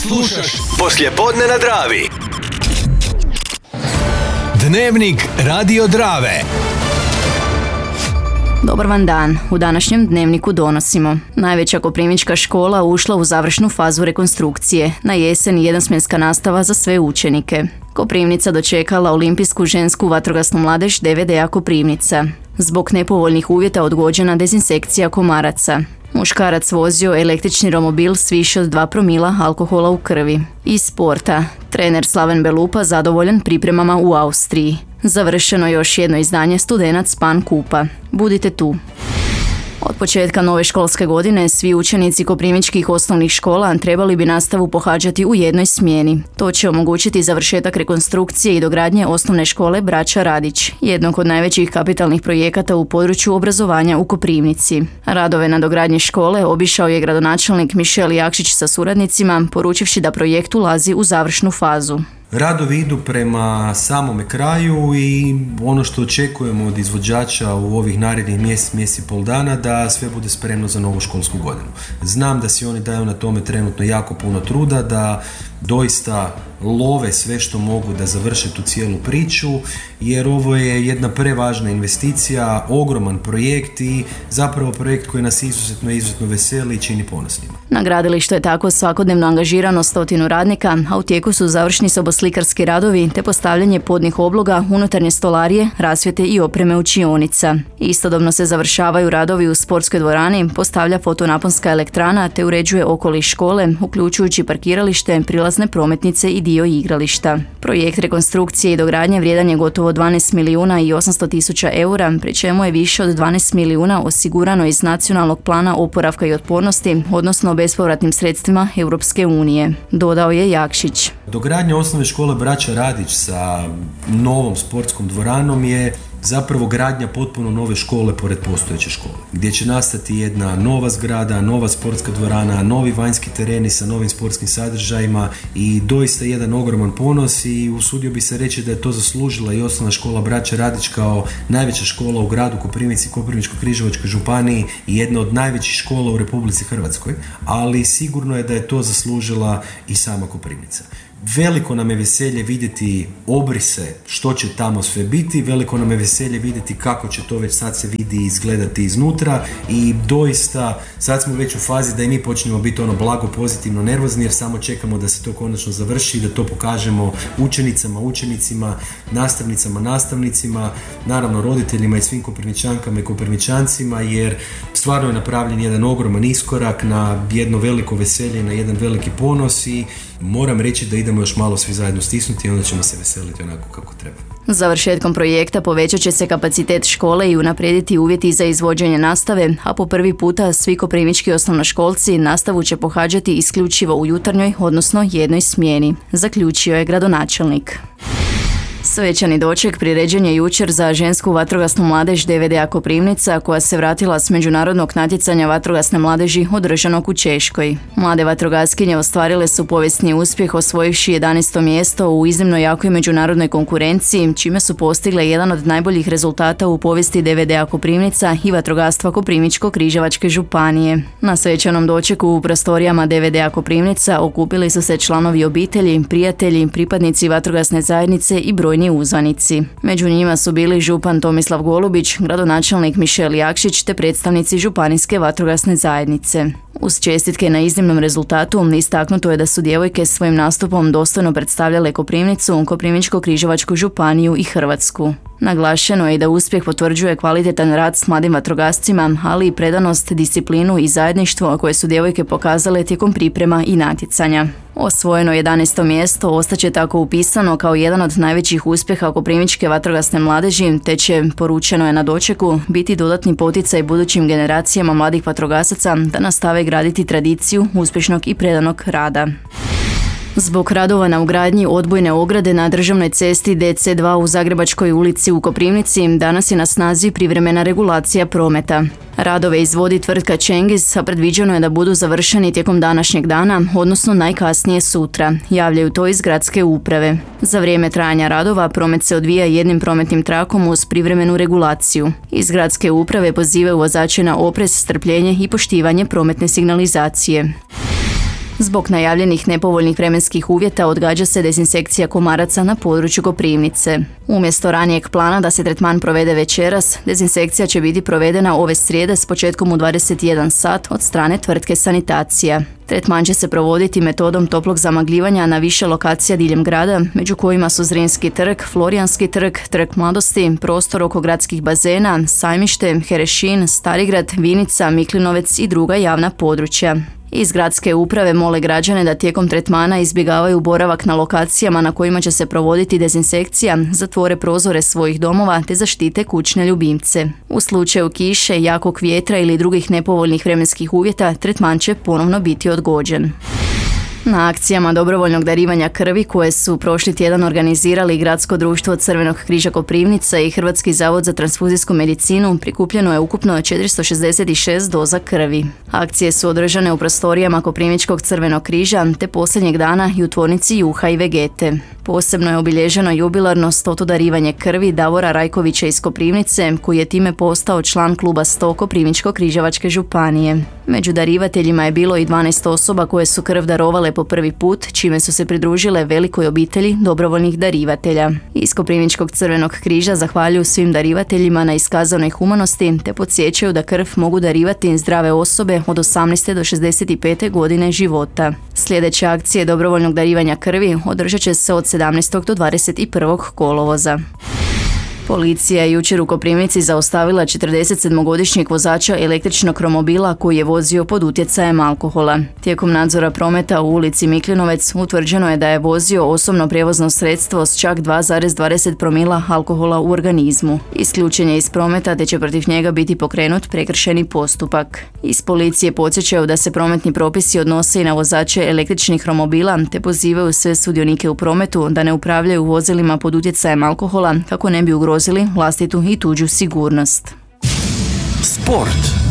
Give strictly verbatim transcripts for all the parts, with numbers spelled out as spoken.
Slušaš Poslijepodne na Dravi. Dnevnik Radio Drave. Dobar vam dan. U današnjem dnevniku donosimo: najveća koprivnička škola ušla u završnu fazu rekonstrukcije. Na jesen jednosmjenska nastava za sve učenike. Koprivnica dočekala olimpijsku žensku vatrogasnu mladež D V D A Koprivnica. Zbog nepovoljnih uvjeta odgođena dezinsekcija komaraca. Muškarac vozio električni romobil s više od dva promila alkohola u krvi. Iz sporta, trener Slaven Belupa zadovoljan pripremama u Austriji. Završeno još jedno izdanje Studenac Pan Kupa. Budite tu. Od početka nove školske godine svi učenici koprivničkih osnovnih škola trebali bi nastavu pohađati u jednoj smjeni. To će omogućiti završetak rekonstrukcije i dogradnje osnovne škole Braća Radić, jednog od najvećih kapitalnih projekata u području obrazovanja u Koprivnici. Radove na dogradnji škole obišao je gradonačelnik Mišel Jakšić sa suradnicima, poručivši da projekt ulazi u završnu fazu. Radovi idu prema samome kraju i ono što očekujemo od izvođača u ovih narednih mjesec, mjesec i pol dana, da sve bude spremno za novu školsku godinu. Znam da si oni daju na tome trenutno jako puno truda, da doista love sve što mogu da završe tu cijelu priču, jer ovo je jedna prevažna investicija, ogroman projekt i zapravo projekt koji nas izuzetno, izuzetno veseli i čini ponosnima. Na gradilištu je tako svakodnevno angažirano stotinu radnika, a u tijeku su završni soboslikarski radovi te postavljanje podnih obloga, unutarnje stolarije, rasvjete i opreme učionica. Istodobno se završavaju radovi u sportskoj dvorani, postavlja fotonaponska elektrana te uređuje okoliš škole, uključujući parkiralište, prilazne prometnice i dio igrališta. Projekt rekonstrukcije i dogradnje vrijedan je gotovo dvanaest milijuna i osamsto tisuća eura, pri čemu je više od dvanaest milijuna osigurano iz Nacionalnog plana oporavka i otpornosti, odnosno bespovratnim sredstvima Europske unije, dodao je Jakšić. Dogradnja osnovne škole Braća Radić sa novom sportskom dvoranom je zapravo gradnja potpuno nove škole pored postojeće škole, gdje će nastati jedna nova zgrada, nova sportska dvorana, novi vanjski tereni sa novim sportskim sadržajima i doista jedan ogroman ponos i usudio bi se reći da je to zaslužila i osnovna škola Braća Radić kao najveća škola u gradu Koprivnici, Koprivničko-križevačkoj županiji i jedna od najvećih škola u Republici Hrvatskoj, ali sigurno je da je to zaslužila i sama Koprivnica. Veliko nam je veselje vidjeti obrise što će tamo sve biti, veliko nam je veselje vidjeti kako će to već sad se vidi izgledati iznutra i doista sad smo već u fazi da i mi počnemo biti ono blago pozitivno nervozni jer samo čekamo da se to konačno završi i da to pokažemo učenicama, učenicima, nastavnicama, nastavnicima, naravno roditeljima i svim Koprivničankama i Koprivničancima jer stvarno je napravljen jedan ogroman iskorak na jedno veliko veselje, na jedan veliki ponos i moram reći da idemo još malo svi zajedno stisnuti i onda ćemo se veseliti onako kako treba. Završetkom projekta povećat će se kapacitet škole i unaprijediti uvjeti za izvođenje nastave, a po prvi puta svi koprivnički osnovnoškolci nastavu će pohađati isključivo u jutarnjoj, odnosno jednoj smjeni, zaključio je gradonačelnik. Svečani doček priređen je jučer za žensku vatrogasnu mladež D V D A Koprivnica koja se vratila s međunarodnog natjecanja vatrogasne mladeži održanog u Češkoj. Mlade vatrogaskinje ostvarile su povijesni uspjeh osvojivši jedanaesto mjesto u iznimno jakoj međunarodnoj konkurenciji, čime su postigle jedan od najboljih rezultata u povijesti D V D A Koprivnica i vatrogastva Koprivničko-križevačke županije. Na svečanom dočeku u prostorijama D V D A Koprivnica okupili su se članovi obitelji, prijatelji, pripadnici vatrogasne zajednice i brojni uzvanici. Među njima su bili župan Tomislav Golubić, gradonačelnik Mišel Jakšić te predstavnici županijske vatrogasne zajednice. Uz čestitke na iznimnom rezultatu istaknuto je da su djevojke svojim nastupom dostojno predstavljale Koprivnicu, Koprivničko-križevačku županiju i Hrvatsku. Naglašeno je da uspjeh potvrđuje kvalitetan rad s mladim vatrogascima, ali i predanost, disciplinu i zajedništvo koje su djevojke pokazale tijekom priprema i natjecanja. Osvojeno jedanaesto mjesto ostaće tako upisano kao jedan od najvećih uspjeha koprivničke vatrogasne mladeži, te će, poručeno je na dočeku, biti dodatni poticaj budućim generacijama mladih vatrogasaca da nastave graditi tradiciju uspješnog i predanog rada. Zbog radova na ugradnji odbojne ograde na državnoj cesti D C dva u Zagrebačkoj ulici u Koprivnici danas je na snazi privremena regulacija prometa. Radove izvodi tvrtka Cengiz, a predviđeno je da budu završeni tijekom današnjeg dana, odnosno najkasnije sutra, javljaju to iz gradske uprave. Za vrijeme trajanja radova promet se odvija jednim prometnim trakom uz privremenu regulaciju. Iz gradske uprave pozivaju vozače na oprez, strpljenje i poštivanje prometne signalizacije. Zbog najavljenih nepovoljnih vremenskih uvjeta odgađa se dezinsekcija komaraca na području Koprivnice. Umjesto ranijeg plana da se tretman provede večeras, dezinsekcija će biti provedena ove srijede s početkom u dvadeset jedan sat od strane tvrtke Sanitacija. Tretman će se provoditi metodom toplog zamagljivanja na više lokacija diljem grada, među kojima su Zrinski trg, Florijanski trg, Trg mladosti, prostor oko gradskih bazena, Sajmište, Herešin, Starigrad, Vinica, Miklinovec i druga javna područja. Iz gradske uprave mole građane da tijekom tretmana izbjegavaju boravak na lokacijama na kojima će se provoditi dezinsekcija, zatvore prozore svojih domova te zaštite kućne ljubimce. U slučaju kiše, jakog vjetra ili drugih nepovoljnih vremenskih uvjeta, tretman će ponovno biti odgođen. Na akcijama dobrovoljnog darivanja krvi koje su prošli tjedan organizirali Gradsko društvo Crvenog križa Koprivnica i Hrvatski zavod za transfuzijsku medicinu prikupljeno je ukupno četiristo šezdeset šest doza krvi. Akcije su održane u prostorijama Koprivničkog Crvenog križa te posljednjeg dana i u tvornici juha i vegete. Posebno je obilježeno jubilarno stoto darivanje krvi Davora Rajkovića iz Koprivnice, koji je time postao član kluba sto Koprivničko-križevačke županije. Među darivateljima je bilo i dvanaest osoba koje su krv darovale po prvi put, čime su se pridružile velikoj obitelji dobrovoljnih darivatelja. Iz Koprivničkog Crvenog križa zahvaljuju svim darivateljima na iskazanoj humanosti te podsjećaju da krv mogu darivati zdrave osobe od osamnaeste do šezdeset pete godine života. Sljedeće akcije dobrovoljnog darivanja krvi održat će se od sedamnaestog do dvadeset prvog kolovoza. Policija je jučer u Koprivnici zaustavila četrdesetsedmogodišnjeg vozača električnog romobila koji je vozio pod utjecajem alkohola. Tijekom nadzora prometa u ulici Miklinovec utvrđeno je da je vozio osobno prijevozno sredstvo s čak dva zarez dvadeset promila alkohola u organizmu. Isključen je iz prometa te će protiv njega biti pokrenut prekršajni postupak. Iz policije podsjećaju da se prometni propisi odnose i na vozače električnih romobila te pozivaju sve sudionike u prometu da ne upravljaju vozilima pod utjecajem alkohola kako ne bi ugrozili vlastitu i tuđu sigurnost. Sport.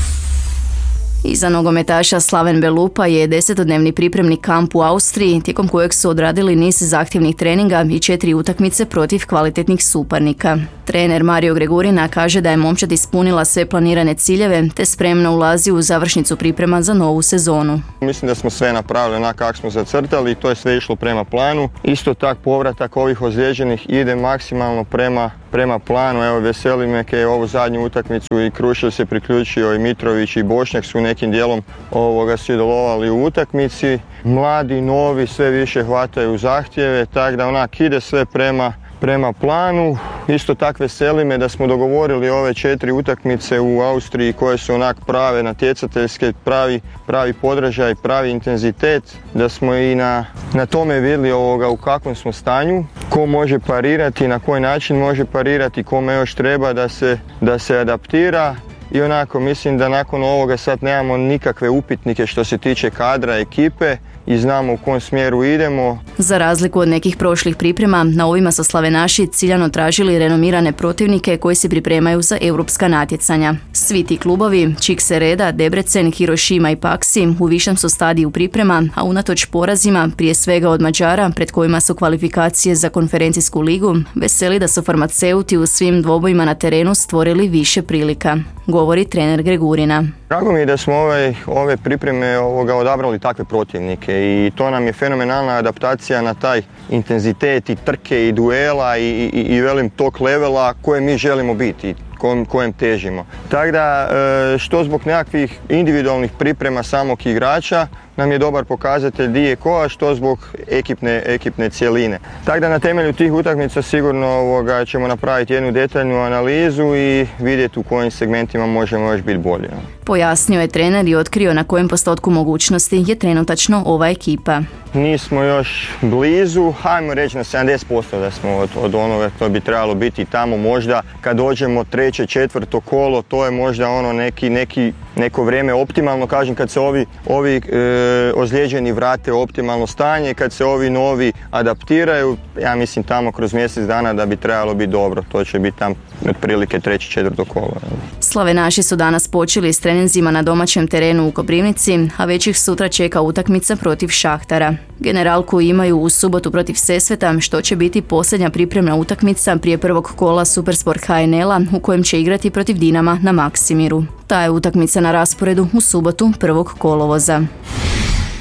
Iza nogometaša Slaven Belupa je desetodnevni pripremni kamp u Austriji, tijekom kojeg su odradili niz zahtjevnih treninga i četiri utakmice protiv kvalitetnih suparnika. Trener Mario Gregurina kaže da je momčad ispunila sve planirane ciljeve te spremno ulazi u završnicu priprema za novu sezonu. Mislim da smo sve napravili onako kako smo zacrtali i to je sve išlo prema planu. Isto tak povratak ovih ozlijeđenih ide maksimalno prema, prema planu. Evo, veseli me je ovu zadnju utakmicu i Krušelj se priključio i Mitrović i Bošnjak su nekim dijelom ovoga sudjelovali u utakmici. Mladi, novi, sve više hvataju zahtjeve, tako da onak ide sve prema prema planu. Isto tako veseli me da smo dogovorili ove četiri utakmice u Austriji koje su onak prave natjecateljske, pravi, pravi podražaj, pravi intenzitet, da smo i na, na tome vidjeli ovoga u kakvom smo stanju, ko može parirati, na koji način može parirati, kome još treba da se, da se adaptira. I onako mislim da nakon ovoga sad nemamo nikakve upitnike što se tiče kadra, ekipe i znamo u kom smjeru idemo. Za razliku od nekih prošlih priprema, na ovima su slavenaši ciljano tražili renomirane protivnike koji se pripremaju za europska natjecanja. Svi ti klubovi, Čikse Reda, Debrecen, Hirošima i Paksi u višem su stadiju priprema, a unatoč porazima, prije svega od Mađara, pred kojima su kvalifikacije za konferencijsku ligu, veseli da su farmaceuti u svim dvobojima na terenu stvorili više prilika, govori trener Gregurina. Drago mi je da smo ove, ove pripreme ovoga odabrali takve protivnike i to nam je fenomenalna adaptacija na taj intenzitet i trke i duela i, i, i velim tog levela koje mi želimo biti, kojem, kojem težimo. Tako da što zbog nekakvih individualnih priprema samog igrača nam je dobar pokazatelj di je ko, a što zbog ekipne, ekipne cjeline. Tako da na temelju tih utakmica sigurno ovoga, ćemo napraviti jednu detaljnu analizu i vidjeti u kojim segmentima možemo još biti bolji. Pojasnio je trener i otkrio na kojem postotku mogućnosti je trenutačno ova ekipa. Nismo još blizu, hajmo reći na sedamdeset posto da smo od, od onoga što bi trebalo biti tamo. Možda kad dođemo treće, četvrto kolo, to je možda ono neki, neki, neko vrijeme optimalno, kažem kad se ovi, ovi e, ozlijeđeni vrate u optimalno stanje, kad se ovi novi adaptiraju, ja mislim tamo kroz mjesec dana da bi trebalo biti dobro. To će biti tam otprilike treće, četvrto kolo. Slavenaši su danas počeli s treninzima na domaćem terenu u Koprivnici, a već ih sutra čeka utakmica protiv Šahtara. Generalku imaju u subotu protiv Sesveta, što će biti posljednja pripremna utakmica prije prvog kola Supersport ha en el-a u kojem će igrati protiv Dinama na Maksimiru. Ta je utakmica na rasporedu u subotu prvog kolovoza.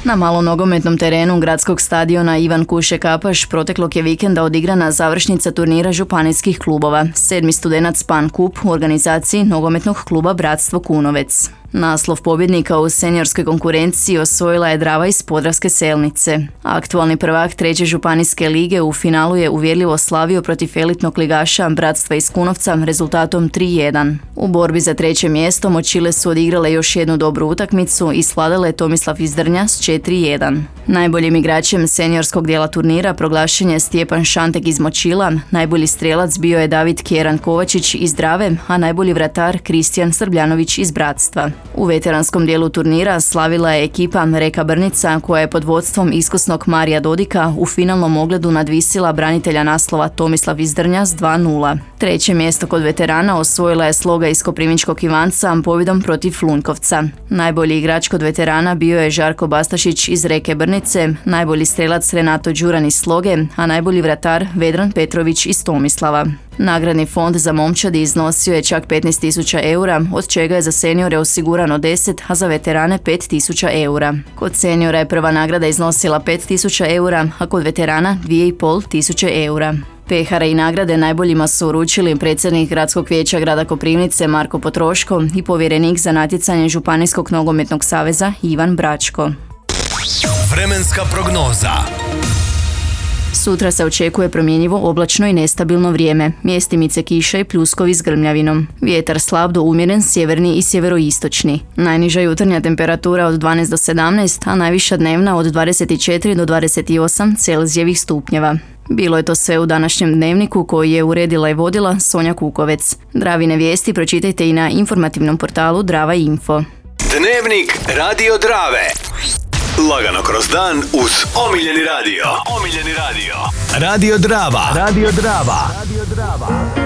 Na malom nogometnom terenu gradskog stadiona Ivan Kuše Kapaš proteklog je vikenda odigrana završnica turnira županijskih klubova, sedmi Studenac Span Cup u organizaciji nogometnog kluba Bratstvo Kunovec. Naslov pobjednika u seniorskoj konkurenciji osvojila je Drava iz Podravske Selnice. Aktualni prvak treće županijske lige u finalu je uvjerljivo slavio protiv elitnog ligaša Bratstva iz Kunovca rezultatom tri jedan. U borbi za treće mjesto Močile su odigrale još jednu dobru utakmicu i slavile Tomislav iz Drnja s četiri jedan. Najboljim igračem seniorskog dijela turnira proglašen je Stjepan Šantek iz Močila, najbolji strijelac bio je David Kjeran Kovačić iz Drave, a najbolji vratar Kristijan Srbljanović iz Bratstva. U veteranskom dijelu turnira slavila je ekipa Reka Brnica koja je pod vodstvom iskusnog Marija Dodika u finalnom ogledu nadvisila branitelja naslova Tomislav iz Drnja s dva nula. Treće mjesto kod veterana osvojila je Sloga iz Koprivničkog Ivanca pobjedom protiv Flunjkovca. Najbolji igrač kod veterana bio je Žarko Bastašić iz Reke Brnice, najbolji strelac Renato Đuran iz Sloge, a najbolji vratar Vedran Petrović iz Tomislava. Nagradni fond za momčadi iznosio je čak petnaest tisuća eura, od čega je za seniore osigurano deset, a za veterane pet tisuća eura. Kod seniora je prva nagrada iznosila pet tisuća eura, a kod veterana dvije i pol tisuće eura. Pehare i nagrade najboljima su uručili predsjednik Gradskog vijeća grada Koprivnice Marko Potroško i povjerenik za natjecanje Županijskog nogometnog saveza Ivan Bračko. Vremenska prognoza. Sutra se očekuje promjenjivo, oblačno i nestabilno vrijeme, mjestimice kiše i pljuskovi s grmljavinom. Vjetar slab do umjeren, sjeverni i sjeveroistočni. Najniža jutarnja temperatura od dvanaest do sedamnaest, a najviša dnevna od dvadeset četiri do dvadeset osam Celzijevih stupnjeva. Bilo je to sve u današnjem dnevniku koji je uredila i vodila Sonja Kukovec. Dravine vijesti pročitajte i na informativnom portalu Drava Info. Dnevnik Radio Drave. Lagano kroz dan uz omiljeni radio. Omiljeni radio. Radio Drava. Radio Drava. Radio Drava.